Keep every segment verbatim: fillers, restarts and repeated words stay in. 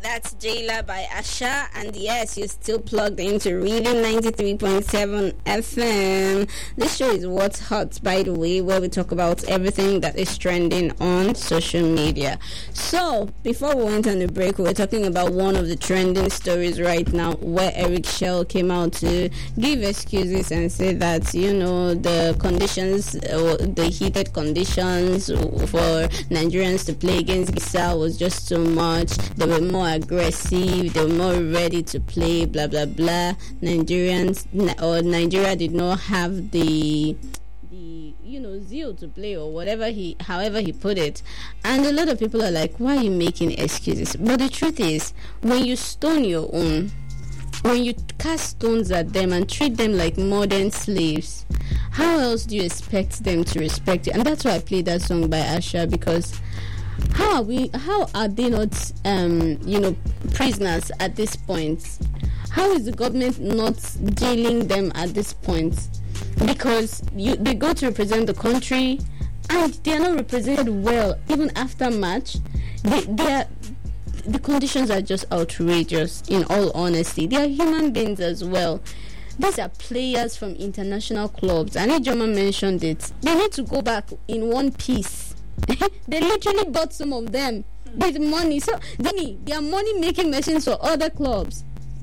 That's Jayla by Asha, and yes, you're still plugged into Reading ninety-three point seven F M. This show is What's Hot, by the way, where we talk about everything that is trending on social media. So, before we went on the break, we were talking about one of the trending stories right now, where Eric Shell came out to give excuses and say that, you know, the conditions, uh, the heated conditions for Nigerians to play against Gisa was just too much. They were more aggressive, they were more ready to play, blah blah blah. Nigerians or Nigeria did not have the the you know zeal to play, or whatever he however he put it. And a lot of people are like, why are you making excuses? But the truth is, when you stone your own, when you cast stones at them and treat them like modern slaves, how else do you expect them to respect you? And that's why I played that song by Asha, because How are we? How are they not, um, you know, prisoners at this point? How is the government not jailing them at this point? Because you, they go to represent the country, and they are not represented well. Even after match, they, they are, the conditions are just outrageous. In all honesty, they are human beings as well. These are players from international clubs. And Ijoma mentioned it. They need to go back in one piece. They literally bought some of them with money. So they, they are money making machines for other clubs.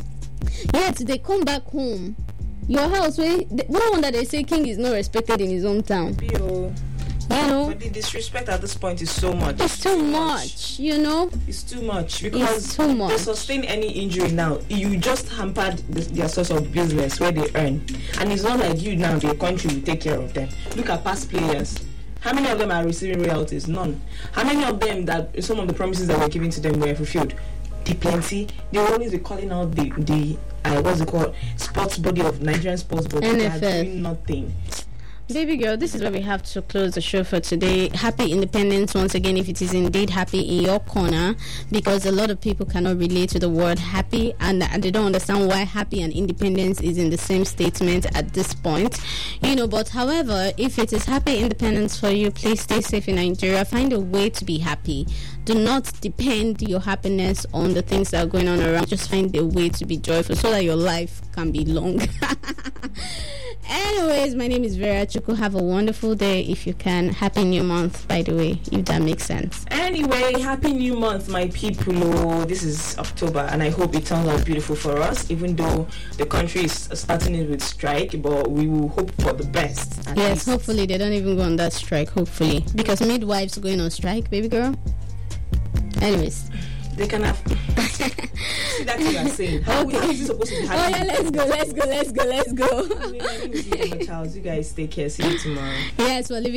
Yet they come back home. Your house, where no wonder they say King is not respected in his hometown. Yo. You know, but the disrespect at this point is so much. It's too, too much, much, you know. It's too much, because it's too much. They sustain any injury now. You just hampered the, their source of business where they earn, and it's not like you now. The country will take care of them. Look at past players. How many of them are receiving royalties? None. How many of them that some of the promises that were given to them were fulfilled? The plenty. They will always be calling out the the uh, what's it called? Sports body of Nigerian sports body. N F F. They are doing nothing. Baby girl, this is where we have to close the show for today. Happy Independence once again, if it is indeed happy in your corner, because a lot of people cannot relate to the word happy, and, and they don't understand why happy and independence is in the same statement at this point. You know, but however, if it is happy independence for you, please stay safe in Nigeria. Find a way to be happy. Do not depend your happiness on the things that are going on around. Just find a way to be joyful so that your life can be long. Anyways, my name is Vera Chuku. Have a wonderful day if you can. Happy new month, by the way, if that makes sense. Anyway, happy new month, my people. Oh, this is October, and I hope it turns out beautiful for us, even though the country is starting it with strike, but we will hope for the best. Yes, least. Hopefully they don't even go on that strike, hopefully. Because midwives going on strike, baby girl. Anyways. They can have. See, that's what I'm saying. How, Okay. how is this supposed to be happening? Oh yeah, let's go, let's go, let's go, let's go. I mean, my name is Charles. You guys take care. See you tomorrow. Yes, we're leaving.